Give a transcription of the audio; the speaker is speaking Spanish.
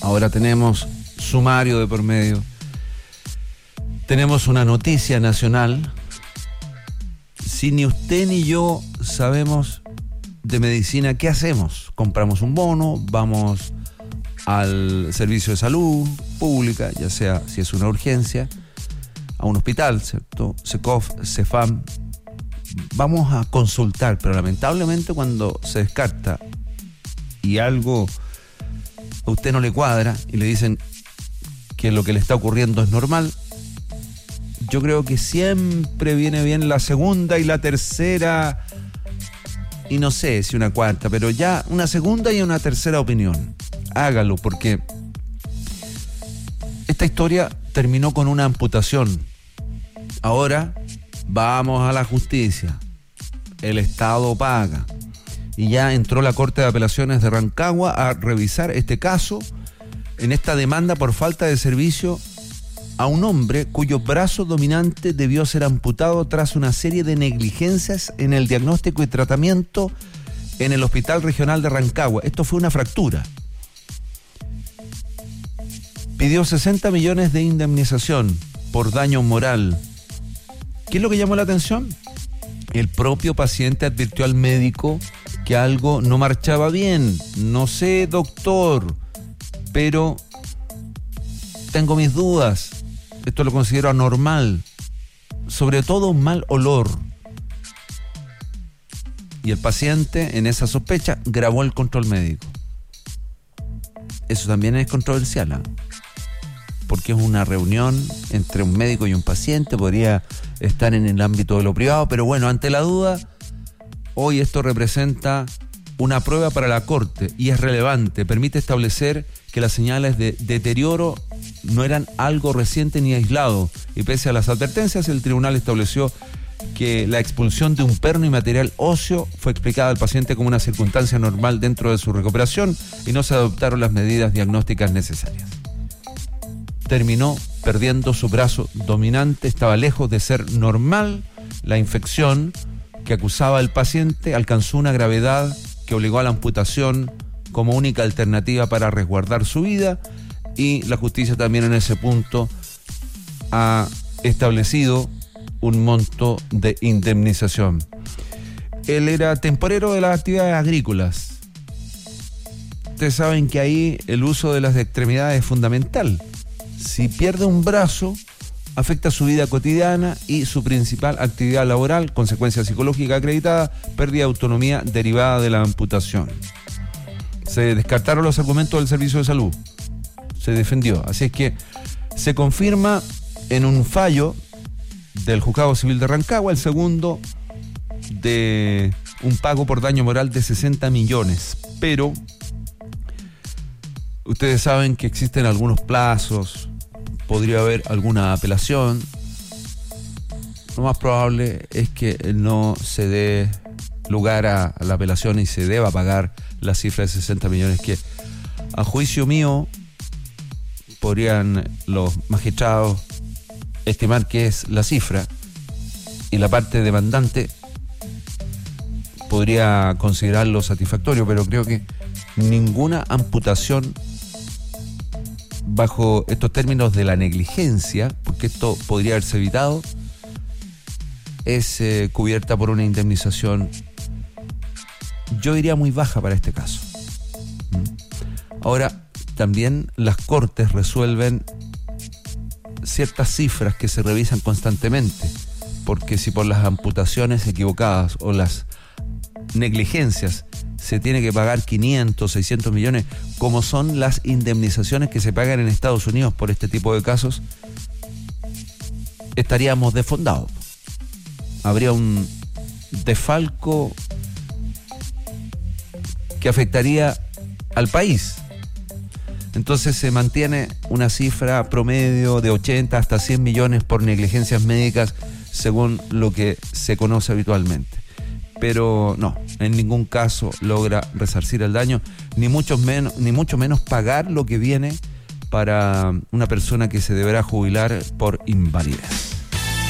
Ahora tenemos sumario de por medio. Tenemos una noticia nacional. Si ni usted ni yo sabemos de medicina, ¿qué hacemos? Compramos un bono, vamos al servicio de salud pública, ya sea si es una urgencia, a un hospital, ¿cierto? SECOF, CEFAM. Vamos a consultar, pero lamentablemente cuando se descarta y algo a usted no le cuadra y le dicen que lo que le está ocurriendo es normal, yo creo que siempre viene bien la segunda y la tercera, y no sé si una cuarta, pero ya una segunda y una tercera opinión. Hágalo, porque esta historia terminó con una amputación. Ahora vamos a la justicia. El Estado paga. Y ya entró la Corte de Apelaciones de Rancagua a revisar este caso en esta demanda por falta de servicio a un hombre cuyo brazo dominante debió ser amputado tras una serie de negligencias en el diagnóstico y tratamiento en el Hospital Regional de Rancagua. Esto fue una fractura. Pidió 60 millones de indemnización por daño moral. ¿Qué es lo que llamó la atención? El propio paciente advirtió al médico que algo no marchaba bien. No sé, doctor, pero tengo mis dudas. Esto lo considero anormal. Sobre todo un mal olor. Y el paciente, en esa sospecha, grabó el control médico. Eso también es controversial, ¿eh? Porque es una reunión entre un médico y un paciente, podría estar en el ámbito de lo privado, pero bueno, ante la duda, hoy esto representa una prueba para la Corte y es relevante, permite establecer que las señales de deterioro no eran algo reciente ni aislado, y pese a las advertencias, el tribunal estableció que la expulsión de un perno y material óseo fue explicada al paciente como una circunstancia normal dentro de su recuperación y no se adoptaron las medidas diagnósticas necesarias. Terminó perdiendo su brazo dominante, estaba lejos de ser normal. La infección que acusaba al paciente alcanzó una gravedad que obligó a la amputación como única alternativa para resguardar su vida, y la justicia también en ese punto ha establecido un monto de indemnización. Él era temporero de las actividades agrícolas. Ustedes saben que ahí el uso de las extremidades es fundamental. Si pierde un brazo, afecta su vida cotidiana y su principal actividad laboral, consecuencia psicológica acreditada, pérdida de autonomía derivada de la amputación. Se descartaron los argumentos del servicio de salud. Se defendió. Así es que se confirma en un fallo del Juzgado Civil de Rancagua, el segundo de un pago por daño moral de 60 millones. Pero ustedes saben que existen algunos plazos, podría haber alguna apelación. Lo más probable es que no se dé lugar a la apelación y se deba pagar la cifra de 60 millones que, a juicio mío, podrían los magistrados estimar que es la cifra, y la parte demandante podría considerarlo satisfactorio, pero creo que ninguna amputación bajo estos términos de la negligencia, porque esto podría haberse evitado, es cubierta por una indemnización, yo diría muy baja para este caso. Ahora, también las cortes resuelven ciertas cifras que se revisan constantemente, porque si por las amputaciones equivocadas o las negligencias se tiene que pagar 500, 600 millones, como son las indemnizaciones que se pagan en Estados Unidos por este tipo de casos, estaríamos desfondados. Habría un desfalco que afectaría al país. Entonces se mantiene una cifra promedio de 80 hasta 100 millones por negligencias médicas, según lo que se conoce habitualmente. Pero no, en ningún caso logra resarcir el daño, ni mucho menos pagar lo que viene para una persona que se deberá jubilar por invalidez.